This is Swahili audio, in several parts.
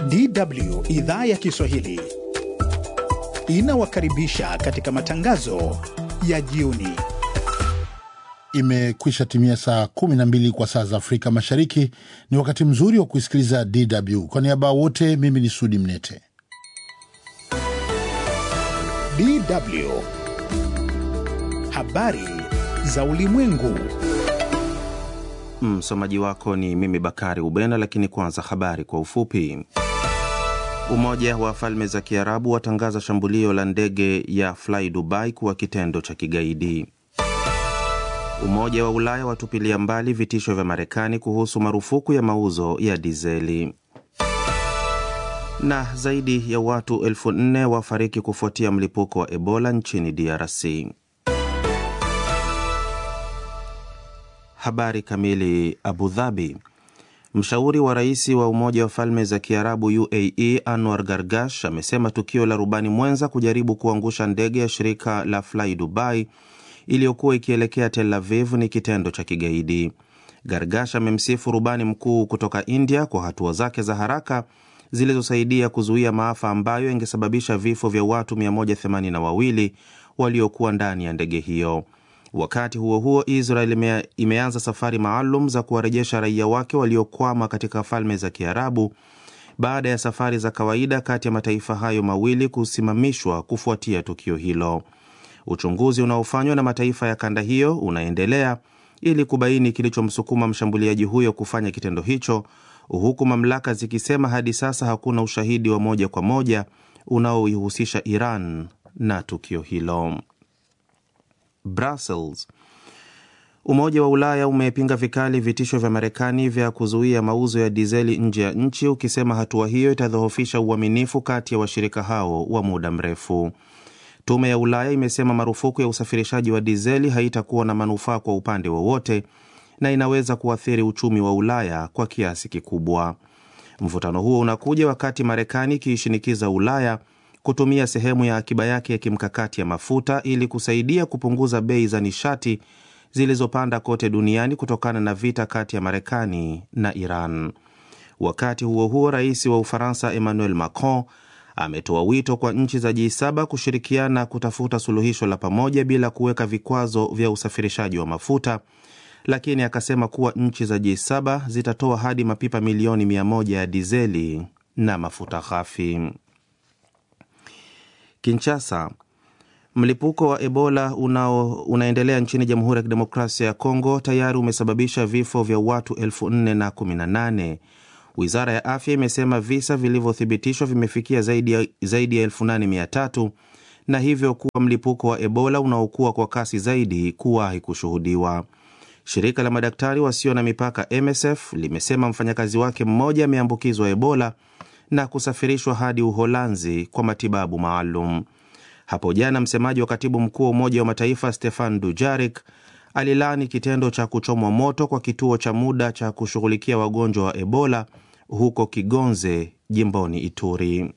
DW idhaa ya Kiswahili inawakaribisha katika matangazo ya jioni. Imekwisha timia saa 12 kwa saa za Afrika Mashariki. Ni wakati mzuri wa kusikiliza DW. Kwa niaba wote, mimi ni Sudi Mnete. DW habari za ulimwengu. Msomaji wako ni mimi Bakari Ubena, lakini kwanza habari kwa ufupi. Umoja wa Falme za Kiarabu watangaza shambulio la ndege ya Fly Dubai kuwa kitendo cha kigaidi. Umoja wa Ulaya watupilia mbali vitisho vya Marekani kuhusu marufuku ya mauzo ya dizeli. Na zaidi ya watu 4,000 wafariki kufuatia mlipuko wa Ebola nchini DRC. Habari kamili. Abu Dhabi. Mshauri wa rais wa Umoja wa Falme za Kiarabu UAE Anwar Gargash amesema tukio la rubani mwenza kujaribu kuangusha ndege ya shirika la Fly Dubai iliyokuwa ikielekea Tel Aviv ni kitendo cha kigaidi. Gargash amemsifu rubani mkuu kutoka India kwa hatua zake za haraka zilizosaidia kuzuia maafa ambayo yangesababisha vifo vya watu 182 waliokuwa ndani ya ndege hiyo. Wakati huo huo, Israel imeanza safari maalum za kuwarejesha raia wake waliokwama katika Falme za Kiarabu baada ya safari za kawaida kati ya mataifa hayo mawili kusimamishwa kufuatia tukio hilo. Uchunguzi unaofanywa na mataifa ya kanda hiyo unaendelea ili kubaini kilichomsukuma mshambuliaji huyo kufanya kitendo hicho, huku mamlaka zikisema hadi sasa hakuna ushahidi wa moja kwa moja unaoihusisha Iran na tukio hilo. Brussels. Umoja wa Ulaya umepinga vikali vitisho vya Marekani vya kuzuia mauzo ya dizeli nje ya nchi, ukisema hatua hiyo itadhoofisha uaminifu kati ya washirika hao wa muda mrefu. Tume ya Ulaya imesema marufuku ya usafirishaji wa dizeli haitakuwa na manufaa kwa upande wowote na inaweza kuathiri uchumi wa Ulaya kwa kiasi kikubwa. Mvutano huo unakuja wakati Marekani ikiishinikiza Ulaya kutumia sehemu ya akiba yake ya kimkakati ya mafuta ili kusaidia kupunguza bei za nishati zilizopanda kote duniani kutokana na vita kati ya Marekani na Iran. Wakati huo huo, rais wa Ufaransa Emmanuel Macron ametoa wito kwa nchi za G7 kushirikiana kutafuta suluhisho la pamoja bila kuweka vikwazo vya usafirishaji wa mafuta, lakini akasema kuwa nchi za G7 zitatoa hadi mapipa milioni 100 ya dizeli na mafuta ghafi. Kinshasa. Mlipuko wa Ebola unaendelea nchini Jamhuri ya Kidemokrasia ya Kongo tayari umesababisha vifo vya watu 4,018. Wizara ya Afya imesema visa vilivyothibitishwa vimefikia zaidi ya 8,300 na hivyo kuwa mlipuko wa Ebola unaokuwa kwa kasi zaidi kuwahi kushuhudiwa. Shirika la madaktari wasio na mipaka MSF limesema mfanyakazi wake mmoja ameambukizwa Ebola na kusafirishwa hadi Uholanzi kwa matibabu maalum. Hapo jana, msemaji wa katibu mkuu wa Umoja wa Mataifa Stefan Dujarric alilaani kitendo cha kuchomwa moto kwa kituo cha muda cha kushughulikia wagonjwa wa Ebola huko Kigonze, jimboni Ituri.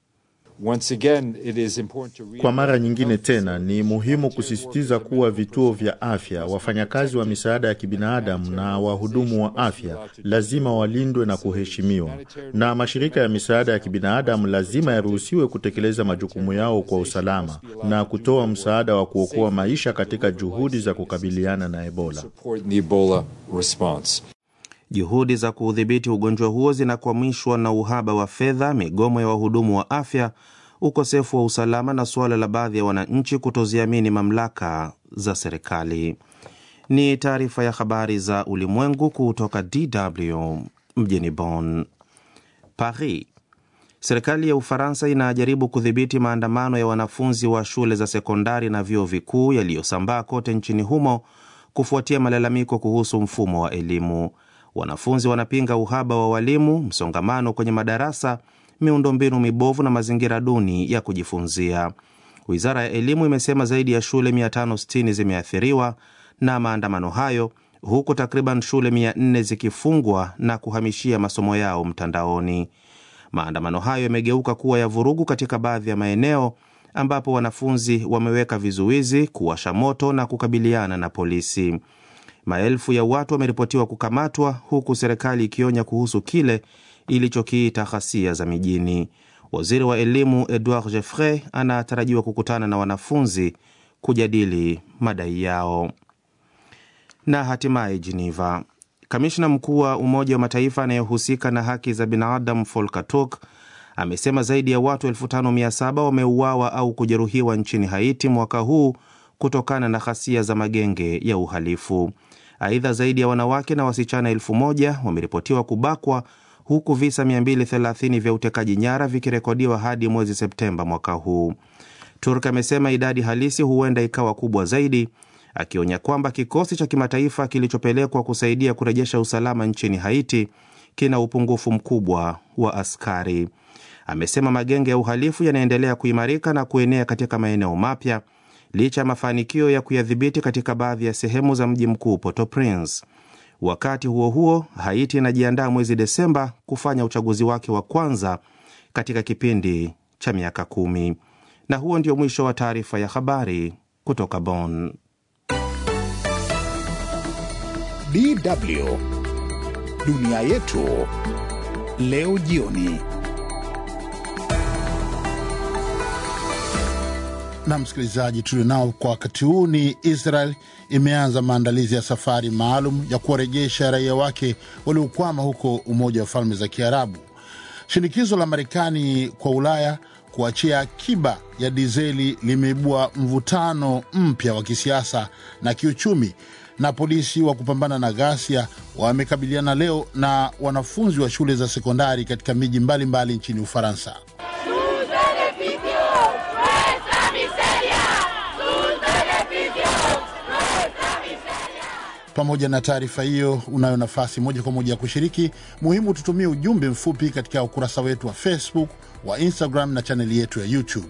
Kwa mara nyingine tena ni muhimu kusisitiza kuwa vituo vya afya, wafanyakazi wa misaada ya kibinadamu na wahudumu wa afya lazima walindwe na kuheshimiwa, na mashirika ya misaada ya kibinadamu lazima yaruhusiwe kutekeleza majukumu yao kwa usalama na kutoa msaada wa kuokoa maisha katika juhudi za kukabiliana na Ebola. Juhudi za kudhibiti ugonjwa huo zinakwamishwa na uhaba wa fedha, migomo ya wahudumu wa afya, ukosefu wa usalama na suala la baadhi ya wananchi kutoziamini mamlaka za serikali. Ni taarifa ya habari za ulimwengu kutoka DW mjini Bonn. Paris. Serikali ya Ufaransa inajaribu kudhibiti maandamano ya wanafunzi wa shule za sekondari na vyuo vikuu yaliyosambaa kote nchini humo kufuatia malalamiko kuhusu mfumo wa elimu. Wanafunzi wanapinga uhaba wa walimu, msongamano kwenye madarasa, miundombinu mibovu na mazingira duni ya kujifunzia. Wizara ya Elimu imesema zaidi ya shule 560 zimeathiriwa na maandamano hayo, huku takriban shule 400 zikifungwa na kuhamishia masomo yao mtandaoni. Maandamano hayo yamegeuka kuwa ya vurugu katika baadhi ya maeneo ambapo wanafunzi wameweka vizuizi, kuwasha moto na kukabiliana na polisi. Maelfu ya watu wameripotiwa kukamatwa, huku serikali ikionya kuhusu kile ilichokiita ghasia za mijini. Waziri wa elimu Edouard Jeffrey anatarajiwa kukutana na wanafunzi kujadili madai yao. Na hatimaye Geneva, kamishna mkuu wa Umoja wa Mataifa anayehusika na haki za binadamu Volker Turk amesema zaidi ya watu 5700 wameuawa au kujeruhiwa nchini Haiti mwaka huu kutokana na ghasia za magenge ya uhalifu. Aidha, zaidi ya wanawake na wasichana 1000 wameripotiwa kubakwa, huku visa 230 vya utekaji nyara vikirekodiwa hadi mwezi Septemba mwaka huu. Turk amesema idadi halisi huenda ikawa kubwa zaidi, akionya kwamba kikosi cha kimataifa kilichopelekwa kusaidia kurejesha usalama nchini Haiti kina upungufu mkubwa wa askari. Amesema magenge ya uhalifu yanaendelea kuimarika na kuenea katika maeneo mapya licha ya mafanikio ya kuyadhibiti katika baadhi ya sehemu za mji mkuu Port-au-Prince. Wakati huo huo, Haiti inajiandaa mwezi Desemba kufanya uchaguzi wake wa kwanza katika kipindi cha miaka 10. Na huo ndio mwisho wa taarifa ya habari kutoka Bonn. DW Dunia Yetu leo jioni. Na msikilizaji, tulionao kwa wakati huu ni Israel imeanza maandalizi ya safari maalum ya kuwarejesha raia wake waliokwama huko Umoja wa Falme za Kiarabu. Shinikizo la Marekani kwa Ulaya kuachia akiba ya dizeli limeibua mvutano mpya wa kisiasa na kiuchumi, na polisi wa kupambana na ghasia wamekabiliana leo na wanafunzi wa shule za sekondari katika miji mbalimbali nchini Ufaransa. Pamoja na taarifa hiyo, unayo nafasi moja kwa moja ya kushiriki. Muhimu tutumie ujumbe mfupi katika ukurasa wetu wa Facebook, wa Instagram na chaneli yetu ya YouTube.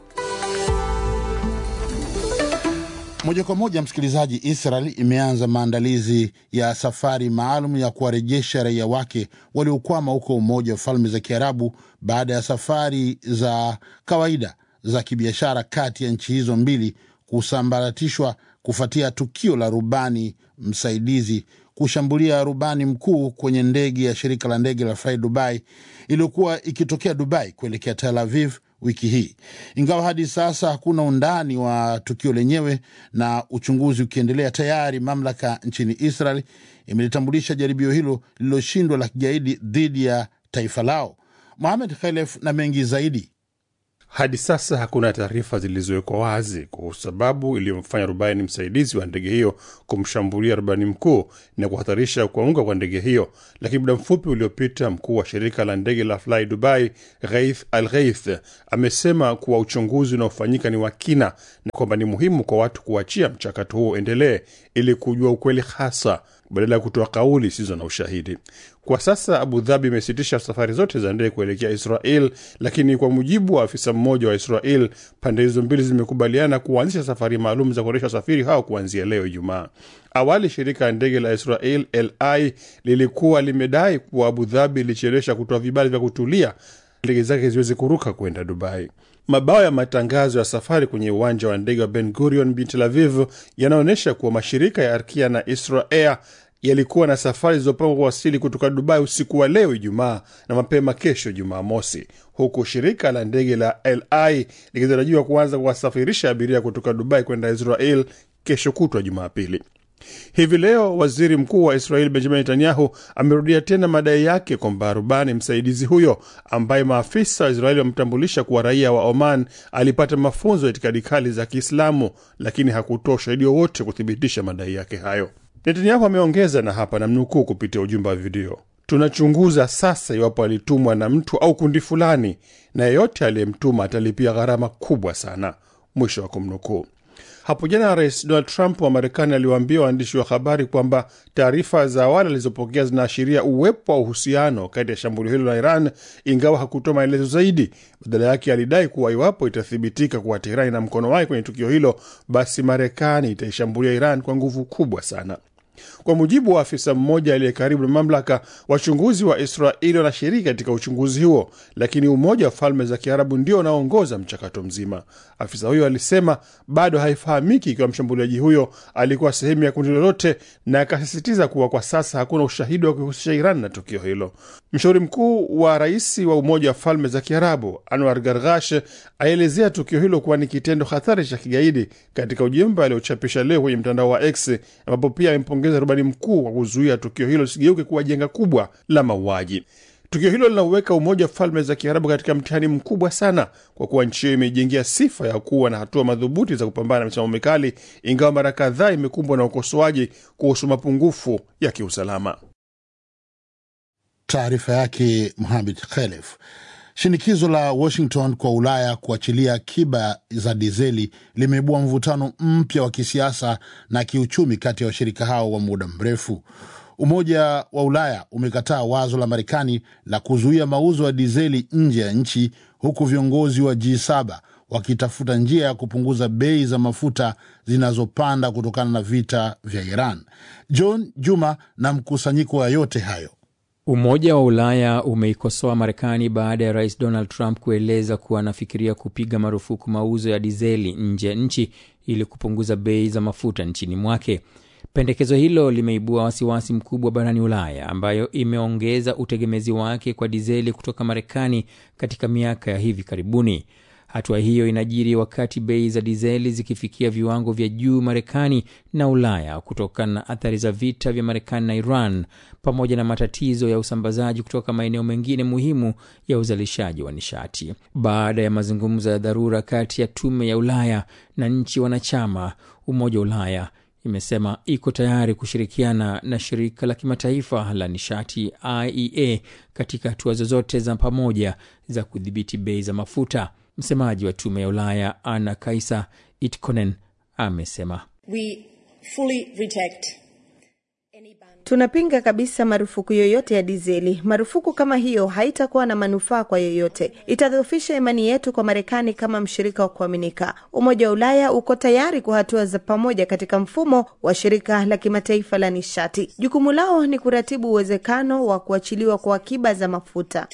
Moja kwa moja msikilizaji, Israel imeanza maandalizi ya safari maalum ya kuwarejesha raia wake waliokwama huko Umoja wa Falme za Kiarabu baada ya safari za kawaida za kibiashara kati ya nchi hizo mbili kusambaratishwa kufuatia tukio la rubani msaidizi kushambulia rubani mkuu kwenye ndege ya shirika la ndege la Fly Dubai iliyokuwa ikitokea Dubai kuelekea Tel Aviv wiki hii. Ingawa hadi sasa hakuna undani wa tukio lenyewe na uchunguzi ukiendelea, tayari mamlaka nchini Israel imelitambulisha jaribio hilo lililoshindwa la kigaidi dhidi ya taifa lao. Mohamed Khalef na mengi zaidi. Hadi sasa hakuna taarifa zilizowekwa wazi kwa sababu iliyomfanya rubani msaidizi wa ndege hiyo kumshambulia rubani mkuu na kuhatarisha kuanguka kwa ndege hiyo. Lakini muda mfupi uliopita, mkuu wa shirika la ndege la Fly Dubai, Ghaith Al-Ghaith, amesema kuwa uchunguzi unaofanyika ni wa kina na kwamba ni muhimu kwa watu kuachia mchakato huo endelee ili kujua ukweli hasa badala ya kutoa kauli zisizo na ushahidi. Kwa sasa Abu Dhabi imesitisha safari zote za ndege kuelekea Israel, lakini kwa mujibu wa afisa mmoja wa Israel, pande hizo mbili zimekubaliana kuanzisha safari maalum za kurejesha wasafiri hao kuanzia leo Ijumaa. Awali shirika la ndege la Israel LI lilikuwa limedai kuwa Abu Dhabi ilichelewesha kutoa vibali vya kutulia ndege zake ziweze kuruka kwenda Dubai. Mabao ya matangazo ya safari kwenye uwanja wa ndege wa Ben Gurion bin Tel Aviv yanaonyesha kuwa mashirika ya Arkia na Israel yalikuwa na safari zilizopangwa kuwasili kutoka Dubai usiku wa leo Ijumaa na mapema kesho Jumamosi, huku shirika la ndege la LI likitarajiwa kuanza kuwasafirisha abiria kutoka Dubai kwenda Israel kesho kutwa Jumapili. Hivi leo waziri mkuu wa Israel Benjamin Netanyahu amerudia tena madai yake kwamba rubani msaidizi huyo ambaye maafisa wa Israeli wamtambulisha kuwa raia wa Oman alipata mafunzo ya itikadi kali za Kiislamu, lakini hakutoa ushahidi wowote kuthibitisha madai yake hayo. Netanyahu ameongeza, na hapa namnukuu kupitia ujumbe wa video: "Tunachunguza sasa iwapo alitumwa na mtu au kundi fulani, na yeyote aliyemtuma atalipia gharama kubwa sana." Mwisho wa kumnukuu. Hapo jana Rais Donald Trump wa Marekani aliwaambia waandishi wa habari kwamba taarifa za awali alizopokea zinaashiria uwepo wa uhusiano kati ya shambulio hilo la Iran, ingawa hakutoa maelezo zaidi. Badala yake alidai kuwa iwapo itathibitika kuwa Tehran ina mkono wake kwenye tukio hilo, basi Marekani itaishambulia Iran kwa nguvu kubwa sana. Kwa mujibu wa afisa mmoja aliye karibu na mamlaka, wachunguzi wa Israeli wanashiriki katika uchunguzi huo, lakini Umoja wa Falme za Kiarabu ndio unaoongoza mchakato mzima. Afisa huyo alisema bado haifahamiki ikiwa mshambuliaji huyo alikuwa sehemu ya kundi lolote, na akasisitiza kuwa kwa sasa hakuna ushahidi wa kuhusisha Iran na tukio hilo. Mshauri mkuu wa rais wa Umoja wa Falme za Kiarabu Anwar Gargash aelezea tukio hilo kuwa ni kitendo hatari cha kigaidi katika ujumbe aliochapisha leo kwenye mtandao wa X, ambapo pia amempongeza rubani mkuu kwa kuzuia tukio hilo lisigeuke kuwa janga kubwa la mauaji. Tukio hilo linauweka Umoja wa Falme za Kiarabu katika mtihani mkubwa sana, kwa kuwa nchi hiyo imejengea sifa ya kuwa na hatua madhubuti za kupambana na misimamo mikali, ingawa mara kadhaa imekumbwa na ukosoaji kuhusu mapungufu ya kiusalama. Taarifa yake Mohamed Khalef. Shinikizo la Washington kwa Ulaya kuachilia akiba za dizeli limeibua mvutano mpya wa kisiasa na kiuchumi kati ya washirika hao wa muda mrefu. Umoja wa Ulaya umekataa wazo la Marekani la kuzuia mauzo ya dizeli nje ya nchi, huku viongozi wa G7 wakitafuta njia ya kupunguza bei za mafuta zinazopanda kutokana na vita vya Iran. John Juma na mkusanyiko wa yote hayo. Umoja wa Ulaya umeikosoa Marekani baada ya Rais Donald Trump kueleza kuwa anafikiria kupiga marufuku mauzo ya dizeli nje ya nchi ili kupunguza bei za mafuta nchini mwake. Pendekezo hilo limeibua wasiwasi mkubwa barani Ulaya, ambayo imeongeza utegemezi wake kwa dizeli kutoka Marekani katika miaka ya hivi karibuni. Hatua hiyo inajiri wakati bei za dizeli zikifikia viwango vya juu Marekani na Ulaya kutokana na athari za vita vya Marekani na Iran, pamoja na matatizo ya usambazaji kutoka maeneo mengine muhimu ya uzalishaji wa nishati. Baada ya mazungumzo ya dharura kati ya Tume ya Ulaya na nchi wanachama, Umoja wa Ulaya imesema iko tayari kushirikiana na shirika la kimataifa la nishati IEA katika hatua zozote za pamoja za kudhibiti bei za mafuta. Msemaji wa Tume ya Ulaya Anna Kaisa Itkonen amesema, tunapinga kabisa marufuku yoyote ya dizeli. Marufuku kama hiyo haitakuwa na manufaa kwa yoyote. Itadhoofisha imani yetu kwa Marekani kama mshirika wa kuaminika. Umoja wa Ulaya uko tayari kwa hatua za pamoja katika mfumo wa shirika la kimataifa la nishati. Jukumu lao ni kuratibu uwezekano wa kuachiliwa kwa akiba za mafuta.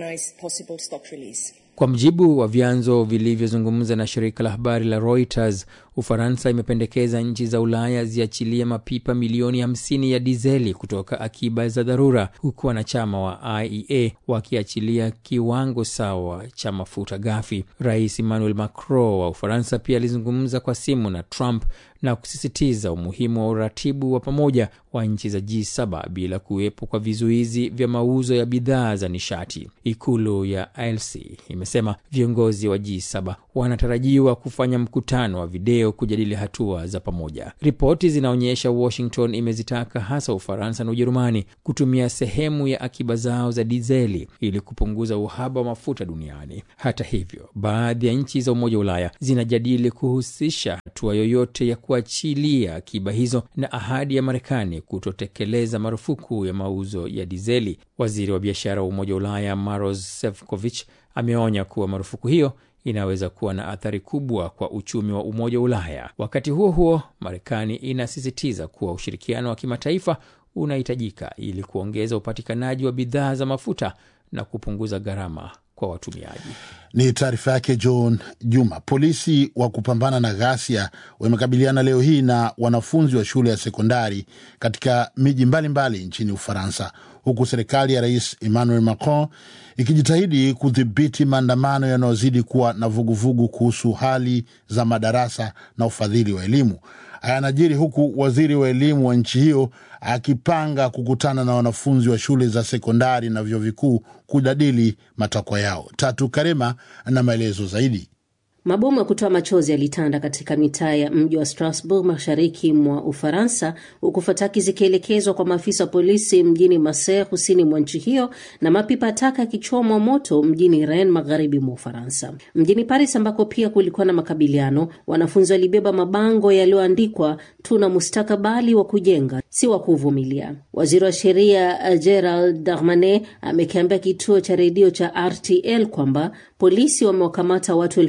Kwa mjibu wa vyanzo vilivyozungumza na shirika la habari la Reuters, Ufaransa imependekeza nchi za Ulaya ziachilie mapipa milioni 50 ya dizeli kutoka akiba za dharura, huku wanachama wa IEA wakiachilia kiwango sawa cha mafuta ghafi. Rais Emmanuel Macron wa Ufaransa pia alizungumza kwa simu na Trump na kusisitiza umuhimu wa uratibu wa pamoja wa nchi za G7 bila kuwepo kwa vizuizi vya mauzo ya bidhaa za nishati. Ikulu ya Elysee imesema viongozi wa G7 wanatarajiwa kufanya mkutano wa video kujadili hatua za pamoja. Ripoti zinaonyesha Washington imezitaka hasa Ufaransa na Ujerumani kutumia sehemu ya akiba zao za dizeli ili kupunguza uhaba wa mafuta duniani. Hata hivyo, baadhi ya nchi za Umoja wa Ulaya zinajadili kuhusisha hatua yoyote ya kuachilia akiba hizo na ahadi ya Marekani kutotekeleza marufuku ya mauzo ya dizeli. Waziri wa biashara wa Umoja wa Ulaya Maroš Šefčovič ameonya kuwa marufuku hiyo inaweza kuwa na athari kubwa kwa uchumi wa Umoja wa Ulaya. Wakati huo huo, Marekani inasisitiza kuwa ushirikiano wa kimataifa unahitajika ili kuongeza upatikanaji wa bidhaa za mafuta na kupunguza gharama kwa watumiaji. Ni taarifa yake John Juma. Polisi wa kupambana na ghasia wamekabiliana leo hii na wanafunzi wa shule ya sekondari katika miji mbalimbali nchini Ufaransa, huku serikali ya Rais Emmanuel Macron ikijitahidi kudhibiti maandamano yanayozidi kuwa na vuguvugu kuhusu hali za madarasa na ufadhili wa elimu. Yanajiri huku waziri wa elimu wa nchi hiyo akipanga kukutana na wanafunzi wa shule za sekondari na vyuo vikuu kujadili matakwa yao. Tatu Karema na maelezo zaidi. Mabomu ya kutoa machozi yalitanda katika mitaa ya mji wa Strasbourg mashariki mwa Ufaransa, huku fataki zikielekezwa kwa maafisa wa polisi mjini Marseille kusini mwa nchi hiyo, na mapipa taka yakichomwa moto mjini Rennes magharibi mwa Ufaransa. Mjini Paris ambako pia kulikuwa na makabiliano, wanafunzi walibeba mabango yaliyoandikwa tuna mustakabali wa kujenga, si wa kuvumilia. Waziri wa sheria Gerald Darmanin amekiambia kituo cha redio cha RTL kwamba polisi wamewakamata watu 2000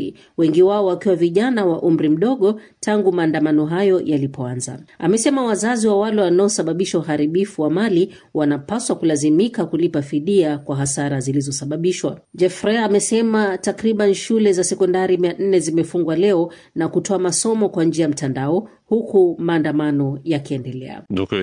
Mali, wengi wao wakiwa vijana wa umri mdogo tangu maandamano hayo yalipoanza. Amesema wazazi wa wale wanaosababisha uharibifu wa mali wanapaswa kulazimika kulipa fidia kwa hasara zilizosababishwa. Jeffrey amesema takriban shule za sekondari 400 zimefungwa leo na kutoa masomo kwa njia ya mtandao huku maandamano yakiendelea.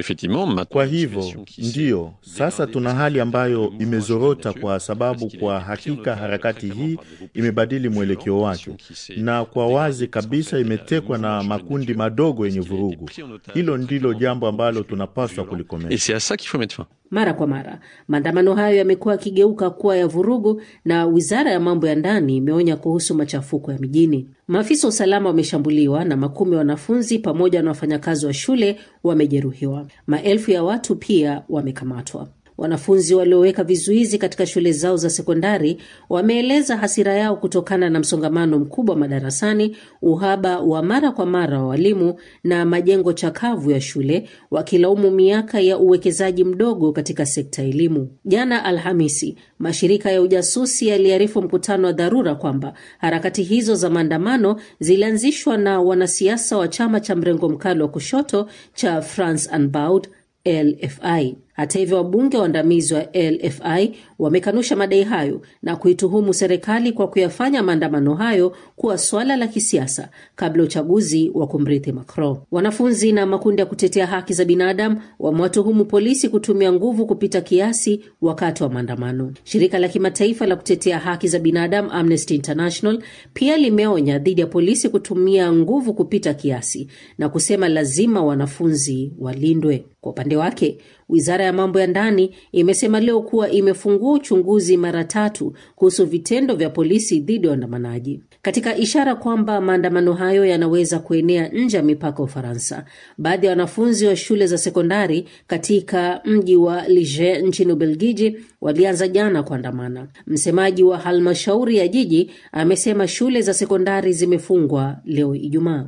Kwa hivyo ndiyo sasa tuna hali ambayo imezorota, kwa sababu kwa hakika harakati hii imebadili mwelekeo wake, na kwa wazi kabisa imetekwa na makundi madogo yenye vurugu. Hilo ndilo jambo ambalo tunapaswa kulikomesha. Mara kwa mara maandamano hayo yamekuwa yakigeuka kuwa ya vurugu, na Wizara ya Mambo ya Ndani imeonya kuhusu machafuko ya mijini. Maafisa wa usalama wameshambuliwa na makumi ya wanafunzi pamoja na wafanyakazi wa shule wamejeruhiwa. Maelfu ya watu pia wamekamatwa. Wanafunzi walioweka vizuizi katika shule zao za sekondari wameeleza hasira yao kutokana na msongamano mkubwa madarasani, uhaba wa mara kwa mara wa walimu na majengo chakavu ya shule, wakilaumu miaka ya uwekezaji mdogo katika sekta ya elimu. Jana Alhamisi, mashirika ya ujasusi yaliarifu mkutano wa dharura kwamba harakati hizo za maandamano zilianzishwa na wanasiasa wa chama cha mrengo mkali wa kushoto cha France Unbowed LFI. Hata hivyo, wabunge waandamizi wa LFI wamekanusha madai hayo na kuituhumu serikali kwa kuyafanya maandamano hayo kuwa swala la kisiasa kabla uchaguzi wa kumrithi Macron. Wanafunzi na makundi ya kutetea haki za binadamu wamewatuhumu polisi kutumia nguvu kupita kiasi wakati wa maandamano. Shirika la kimataifa la kutetea haki za binadamu Amnesty International pia limeonya dhidi ya polisi kutumia nguvu kupita kiasi na kusema lazima wanafunzi walindwe. Kwa upande wake, Wizara ya Mambo ya Ndani imesema leo kuwa imefungua uchunguzi mara 3 kuhusu vitendo vya polisi dhidi ya waandamanaji. Katika ishara kwamba maandamano hayo yanaweza kuenea nje ya mipaka ya Ufaransa, baadhi ya wanafunzi wa shule za sekondari katika mji wa Liege nchini Ubelgiji walianza jana kuandamana. Msemaji wa halmashauri ya jiji amesema shule za sekondari zimefungwa leo Ijumaa.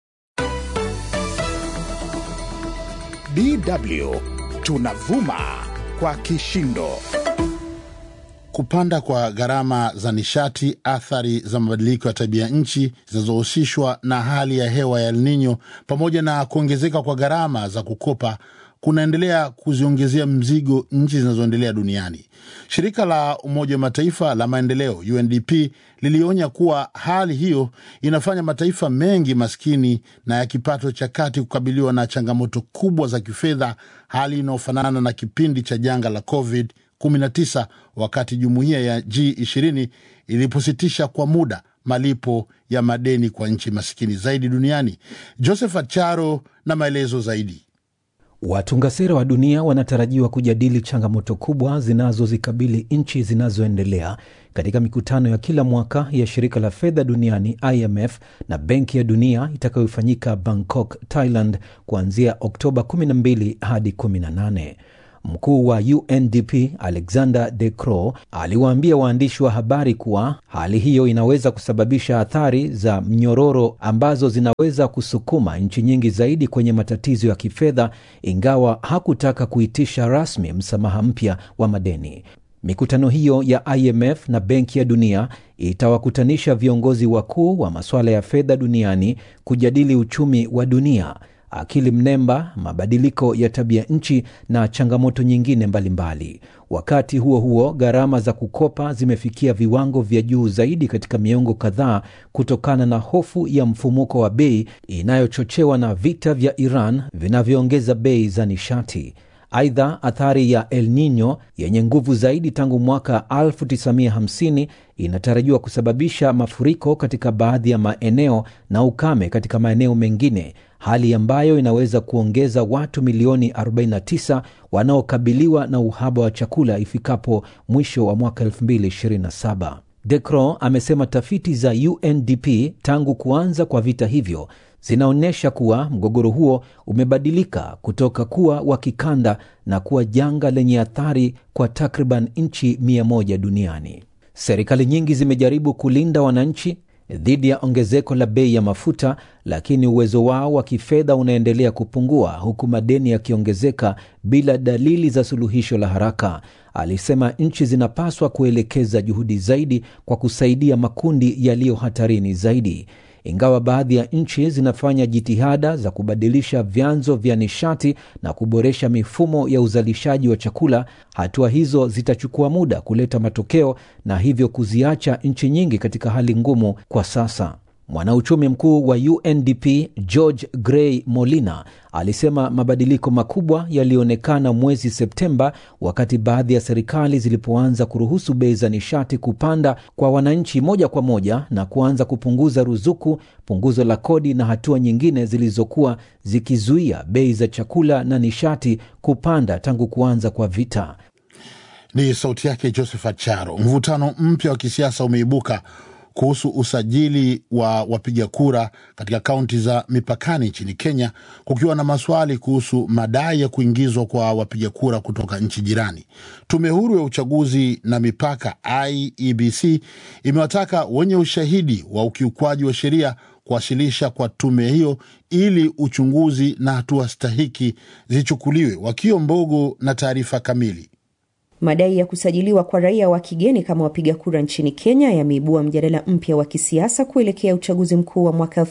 DW tunavuma kwa kishindo. Kupanda kwa gharama za nishati, athari za mabadiliko ya tabia nchi zinazohusishwa na hali ya hewa ya El Nino, pamoja na kuongezeka kwa gharama za kukopa kunaendelea kuziongezea mzigo nchi zinazoendelea duniani. Shirika la Umoja wa Mataifa la maendeleo UNDP lilionya kuwa hali hiyo inafanya mataifa mengi maskini na ya kipato cha kati kukabiliwa na changamoto kubwa za kifedha, hali inayofanana na kipindi cha janga la COVID-19 wakati jumuiya ya G20 ilipositisha kwa muda malipo ya madeni kwa nchi maskini zaidi duniani. Joseph Acharo na maelezo zaidi. Watunga sera wa dunia wanatarajiwa kujadili changamoto kubwa zinazozikabili nchi zinazoendelea katika mikutano ya kila mwaka ya shirika la fedha duniani IMF na Benki ya Dunia itakayofanyika Bangkok, Thailand kuanzia Oktoba 12 hadi 18. Mkuu wa UNDP Alexander De Croo aliwaambia waandishi wa habari kuwa hali hiyo inaweza kusababisha athari za mnyororo ambazo zinaweza kusukuma nchi nyingi zaidi kwenye matatizo ya kifedha, ingawa hakutaka kuitisha rasmi msamaha mpya wa madeni. Mikutano hiyo ya IMF na Benki ya Dunia itawakutanisha viongozi wakuu wa masuala ya fedha duniani kujadili uchumi wa dunia, akili mnemba, mabadiliko ya tabia nchi na changamoto nyingine mbalimbali. Wakati huo huo, gharama za kukopa zimefikia viwango vya juu zaidi katika miongo kadhaa kutokana na hofu ya mfumuko wa bei inayochochewa na vita vya Iran vinavyoongeza bei za nishati. Aidha, athari ya El Nino yenye nguvu zaidi tangu mwaka 1950 inatarajiwa kusababisha mafuriko katika baadhi ya maeneo na ukame katika maeneo mengine, hali ambayo inaweza kuongeza watu milioni 49 wanaokabiliwa na uhaba wa chakula ifikapo mwisho wa mwaka 2027. De Croo amesema tafiti za UNDP tangu kuanza kwa vita hivyo zinaonyesha kuwa mgogoro huo umebadilika kutoka kuwa wa kikanda na kuwa janga lenye athari kwa takriban nchi 100 duniani. Serikali nyingi zimejaribu kulinda wananchi dhidi ya ongezeko la bei ya mafuta, lakini uwezo wao wa kifedha unaendelea kupungua huku madeni yakiongezeka bila dalili za suluhisho la haraka. Alisema nchi zinapaswa kuelekeza juhudi zaidi kwa kusaidia makundi yaliyo hatarini zaidi. Ingawa baadhi ya nchi zinafanya jitihada za kubadilisha vyanzo vya nishati na kuboresha mifumo ya uzalishaji wa chakula, hatua hizo zitachukua muda kuleta matokeo na hivyo kuziacha nchi nyingi katika hali ngumu kwa sasa. Mwanauchumi mkuu wa UNDP George Gray Molina alisema mabadiliko makubwa yalionekana mwezi Septemba wakati baadhi ya serikali zilipoanza kuruhusu bei za nishati kupanda kwa wananchi moja kwa moja na kuanza kupunguza ruzuku, punguzo la kodi na hatua nyingine zilizokuwa zikizuia bei za chakula na nishati kupanda tangu kuanza kwa vita. Ni sauti yake Josephat Charo. Mvutano mpya wa kisiasa umeibuka kuhusu usajili wa wapiga kura katika kaunti za mipakani nchini Kenya, kukiwa na maswali kuhusu madai ya kuingizwa kwa wapiga kura kutoka nchi jirani. Tume huru ya uchaguzi na mipaka IEBC imewataka wenye ushahidi wa ukiukwaji wa sheria kuwasilisha kwa tume hiyo ili uchunguzi na hatua stahiki zichukuliwe. Wakio Mbogo na taarifa kamili. Madai ya kusajiliwa kwa raia wa kigeni kama wapiga kura nchini Kenya yameibua mjadala mpya wa kisiasa kuelekea uchaguzi mkuu wa mwaka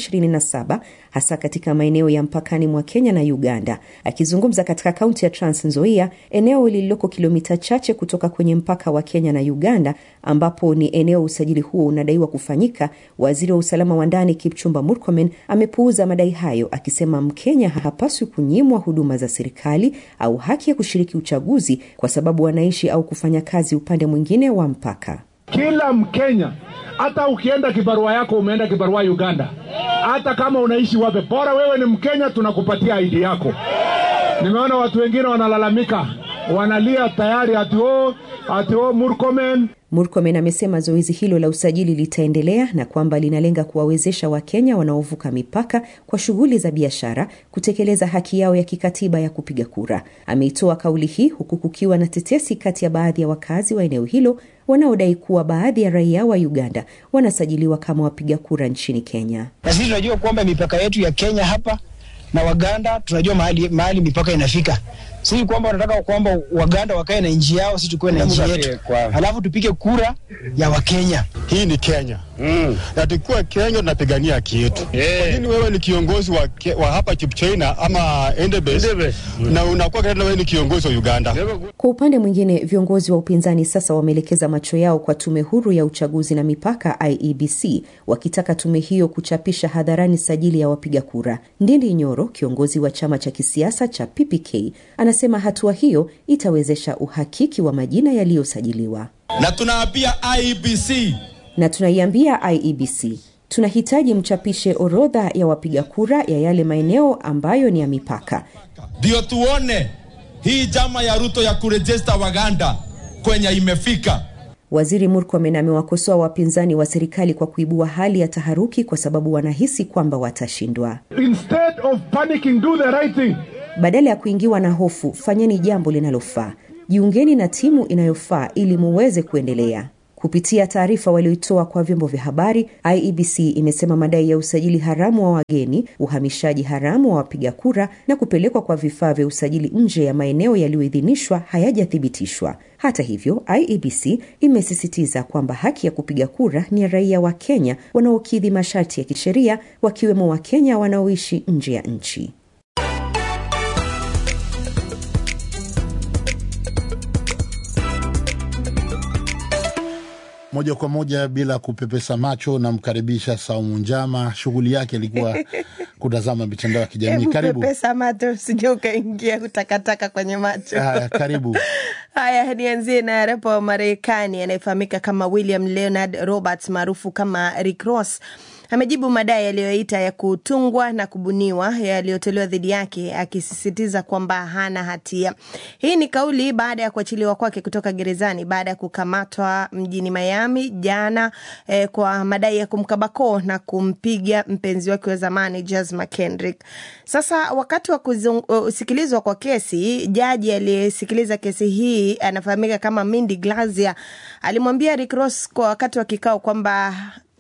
2027, hasa katika maeneo ya mpakani mwa Kenya na Uganda. Akizungumza katika kaunti ya Trans Nzoia, eneo lililoko kilomita chache kutoka kwenye mpaka wa Kenya na Uganda, ambapo ni eneo usajili huo unadaiwa kufanyika, waziri wa usalama wa ndani Kipchumba Murkomen amepuuza madai hayo, akisema Mkenya hapaswi kunyimwa huduma za serikali au haki ya kushiriki uchaguzi kwa sababu wanaishi au kufanya kazi upande mwingine wa mpaka. Kila Mkenya, hata ukienda kibarua yako umeenda kibarua Uganda, hata kama unaishi wapi, bora wewe ni Mkenya, tunakupatia ID yako. Nimeona watu wengine wanalalamika, wanalia tayari ati Murkomen amesema zoezi hilo la usajili litaendelea na kwamba linalenga kuwawezesha Wakenya wanaovuka mipaka kwa shughuli za biashara kutekeleza haki yao ya kikatiba ya kupiga kura. Ameitoa kauli hii huku kukiwa na tetesi kati ya baadhi ya wakazi wa eneo hilo wanaodai kuwa baadhi ya raia wa Uganda wanasajiliwa kama wapiga kura nchini Kenya. Na sisi tunajua kwamba mipaka yetu ya Kenya hapa na Waganda tunajua mahali mipaka inafika. Sisi kwamba wanataka kwamba Waganda wakae na nchi yao, sisi tukue na nchi yetu. Halafu tupige kura ya Wakenya. Hii ni Kenya. Na tukua Kenya tunapigania haki yetu. Kwa nini wewe ni kiongozi wa hapa Chipchina ama Endebess na unakuwa kama wewe ni kiongozi wa Uganda? Kwa upande mwingine, viongozi wa upinzani sasa wameelekeza macho yao kwa tume huru ya uchaguzi na mipaka IEBC, wakitaka tume hiyo kuchapisha hadharani sajili ya wapiga kura. Ndindi Nyoro, kiongozi wa chama cha kisiasa cha PPK, anasema hatua hiyo itawezesha uhakiki wa majina yaliyosajiliwa. Na tunaiambia IEBC, tunahitaji mchapishe orodha ya wapiga kura ya yale maeneo ambayo ni ya mipaka. Ndio tuone hii jama ya Ruto ya kurejesta Waganda kwenye imefika. Waziri Murkomen amewakosoa wapinzani wa serikali kwa kuibua hali ya taharuki kwa sababu wanahisi kwamba watashindwa. Instead of panicking, do the right thing. Badala ya kuingiwa na hofu, fanyeni jambo linalofaa. Jiungeni na timu inayofaa ili muweze kuendelea. Kupitia taarifa walioitoa kwa vyombo vya habari, IEBC imesema madai ya usajili haramu wa wageni, uhamishaji haramu wa wapiga kura na kupelekwa kwa vifaa vya usajili nje ya maeneo yaliyoidhinishwa hayajathibitishwa. Hata hivyo, IEBC imesisitiza kwamba haki ya kupiga kura ni raia wa Kenya wanaokidhi masharti ya kisheria, wakiwemo wa Kenya wanaoishi nje ya nchi. Moja kwa moja bila kupepesa macho na mkaribisha Saumu Njama. Shughuli yake ilikuwa kutazama mitandao ya kijamii. Karibu. Pepesa macho sije ukaingia kutakataka kwenye macho. Karibu. Haya, nianzie na rapa wa Marekani anayefahamika kama William Leonard Roberts maarufu kama Rick Ross. Amejibu madai yaliyoita ya kutungwa na kubuniwa yaliyotolewa dhidi yake, akisisitiza kwamba hana hatia. Hii ni kauli baada ya kuachiliwa kwake kutoka gerezani baada ya kukamatwa mjini Miami jana kwa madai ya kumkabako na kumpiga mpenzi wake wa zamani Jazz McKendrick. Sasa wakati wa kusikilizwa kwa kesi, jaji aliyesikiliza kesi hii anafahamika kama Mindy Glazier alimwambia Rick Ross kwa wakati wa kikao kwamba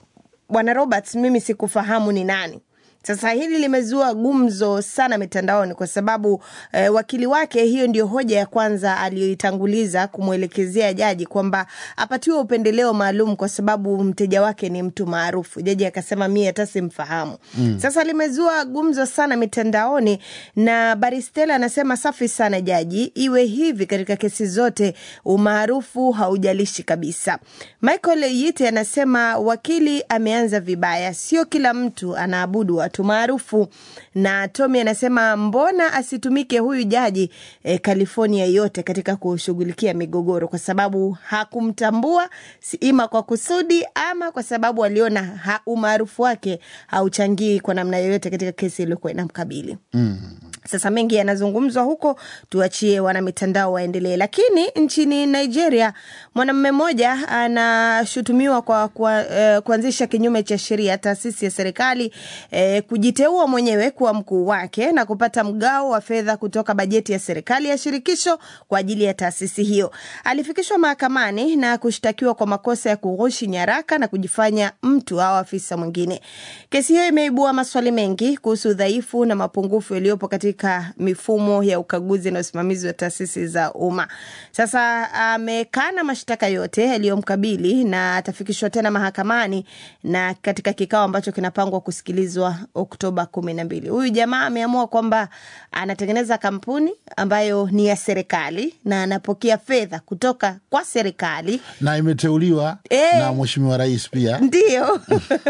Bwana Roberts, mimi sikufahamu ni nani. Sasa hili limezua gumzo sana mitandaoni kwa sababu wakili wake, hiyo ndio hoja ya kwanza aliyoitanguliza kumwelekezea jaji kwamba apatiwe upendeleo maalum kwa sababu mteja wake ni mtu maarufu. Jaji akasema mimi hata simfahamu. Sasa limezua gumzo sana mitandaoni, na Baristella anasema safi sana jaji, iwe hivi katika kesi zote, umaarufu haujalishi kabisa. Michael Yite anasema wakili ameanza vibaya, sio kila mtu anaabudu watu maarufu. Na Tommy anasema mbona asitumike huyu jaji California yote katika kushughulikia migogoro, kwa sababu hakumtambua ima kwa kusudi ama kwa sababu aliona umaarufu wake hauchangii kwa namna yoyote katika kesi iliyokuwa inamkabili. Sasa mengi yanazungumzwa huko, tuachie wana mitandao waendelee. Lakini nchini Nigeria, mwanamume mmoja anashutumiwa kwa kuanzisha kinyume cha sheria taasisi ya serikali kujiteua mwenyewe kuwa mkuu wake na kupata mgao wa fedha kutoka bajeti ya serikali ya shirikisho kwa ajili ya taasisi hiyo. Alifikishwa mahakamani na kushtakiwa kwa makosa ya kughushi nyaraka na kujifanya mtu au afisa mwingine. Kesi hiyo imeibua maswali mengi kuhusu udhaifu na mapungufu yaliyopo katika mifumo ya ukaguzi na usimamizi wa taasisi za umma. Sasa amekana mashtaka yote yaliyomkabili na atafikishwa tena mahakamani na katika kikao ambacho kinapangwa kusikilizwa Oktoba 12. Huyu jamaa ameamua kwamba anatengeneza kampuni ambayo ni ya serikali na anapokea fedha kutoka kwa serikali na imeteuliwa na mheshimiwa rais pia. Ndio.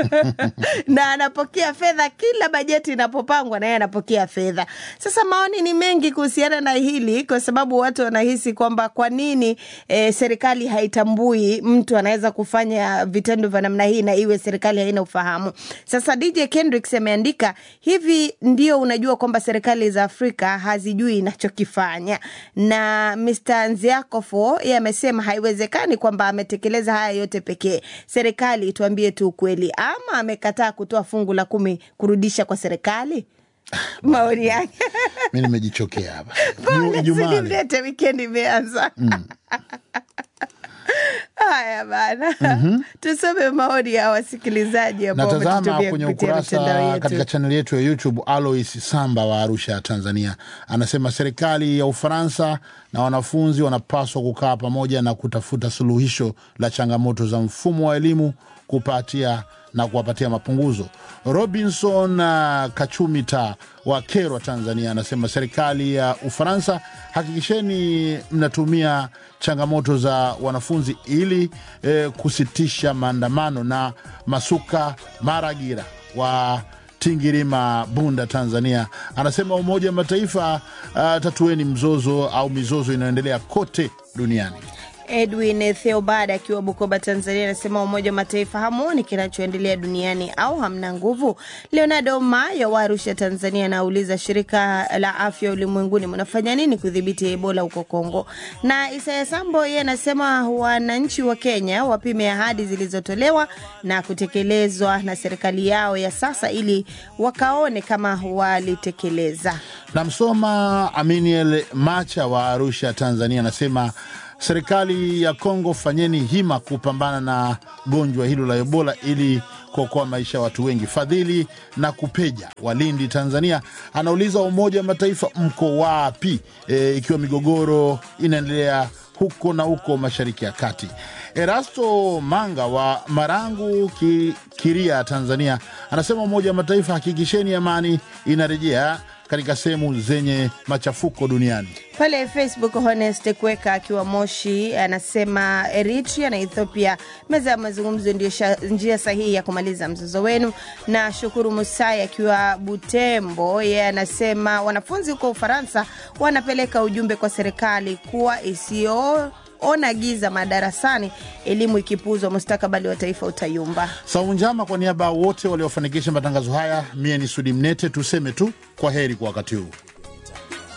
Na anapokea fedha kila bajeti inapopangwa, na yeye anapokea fedha. Sasa maoni ni mengi kuhusiana na hili, kwa sababu watu wanahisi kwamba kwa nini serikali haitambui mtu anaweza kufanya vitendo vya namna hii na iwe serikali haina ufahamu. Sasa DJ Kendricks ameandika hivi, ndio unajua kwamba serikali za Afrika hazijui inachokifanya. Na Mr. Nziakofo yeye amesema haiwezekani kwamba ametekeleza haya yote pekee. Serikali tuambie tu ukweli, ama amekataa kutoa fungu la 10 kurudisha kwa serikali? Maoni yake. Mimi nimejichokea hapa. Jumanne weekend imeanza. Haya bana. Tusome maoni ya wasikilizaji ambao wametutumia kwenye ukurasa katika channel yetu ya YouTube. Alois Samba wa Arusha, Tanzania, anasema serikali ya Ufaransa na wanafunzi wanapaswa kukaa pamoja na kutafuta suluhisho la changamoto za mfumo wa elimu kuwapatia mapunguzo. Robinson Kachumita wa Kerwa, Tanzania, anasema serikali ya Ufaransa, hakikisheni mnatumia changamoto za wanafunzi ili kusitisha maandamano. Na Masuka Maragira wa Tingirima, Bunda, Tanzania, anasema Umoja wa Mataifa tatueni mizozo inayoendelea kote duniani. Edwin Theobada akiwa Bukoba, Tanzania, anasema Umoja wa Mataifa hamuoni kinachoendelea duniani au hamna nguvu. Leonardo Mayo wa Arusha, Tanzania, anauliza shirika la afya ulimwenguni mnafanya nini kudhibiti Ebola huko Kongo? Na Isaya Sambo yeye anasema wananchi wa Kenya wapime ahadi zilizotolewa na kutekelezwa na serikali yao ya sasa ili wakaone kama walitekeleza. Na Msoma Aminiel Macha wa Arusha, Tanzania, anasema serikali ya Kongo fanyeni hima kupambana na gonjwa hilo la Ebola ili kuokoa maisha ya watu wengi. Fadhili na Kupeja Walindi, Tanzania, anauliza Umoja wa Mataifa mko wapi ikiwa migogoro inaendelea huko na huko Mashariki ya Kati. Erasto Manga wa Marangu Kiria, Tanzania, anasema Umoja wa Mataifa hakikisheni amani inarejea katika sehemu zenye machafuko duniani. Pale Facebook Honest Kweka akiwa Moshi anasema Eritrea na Ethiopia, meza ya mazungumzo ndio njia sahihi ya kumaliza mzozo wenu. Na Shukuru Musai akiwa Butembo, yeye anasema wanafunzi huko Ufaransa wanapeleka ujumbe kwa serikali kuwa ona giza madarasani, elimu ikipuzwa mustakabali wa taifa utayumba. Saumu njama kwa niaba wote waliofanikisha matangazo haya, mie ni Sudi Mnete, tuseme tu kwa heri kwa wakati huu.